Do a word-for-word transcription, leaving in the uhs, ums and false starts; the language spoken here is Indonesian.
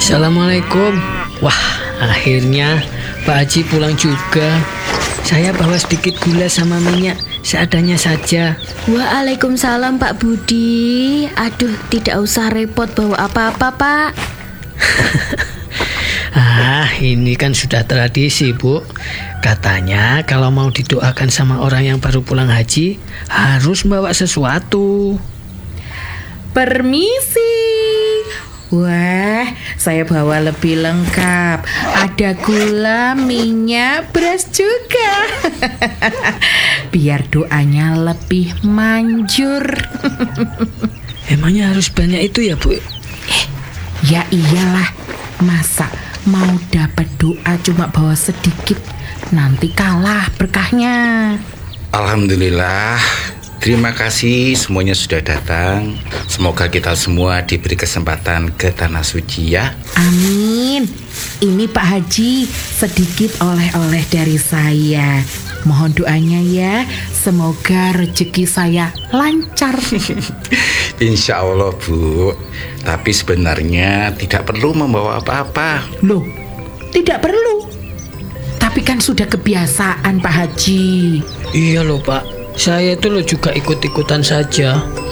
Assalamualaikum. Wah, akhirnya Pak Haji pulang juga. Saya bawa sedikit gula sama minyak, seadanya saja. Waalaikumsalam Pak Budi. Aduh, tidak usah repot bawa apa-apa Pak. Ah, ini kan sudah tradisi, Bu. Katanya kalau mau didoakan sama orang yang baru pulang haji, harus bawa sesuatu. Permisi. Wah, saya bawa lebih lengkap. Ada gula, minyak, beras juga. Biar doanya lebih manjur. Emangnya harus banyak itu ya, Bu? Eh, ya iyalah. Masa mau dapat doa cuma bawa sedikit, nanti kalah berkahnya. Alhamdulillah. Terima kasih semuanya sudah datang. Semoga kita semua diberi kesempatan ke Tanah Suci ya. Amin. Ini Pak Haji, sedikit oleh-oleh dari saya. Mohon doanya ya, semoga rezeki saya lancar. Insya Allah Bu. Tapi sebenarnya tidak perlu membawa apa-apa. Loh, tidak perlu. Tapi kan sudah kebiasaan Pak Haji. Iya loh Pak, saya itu loh juga ikut-ikutan saja.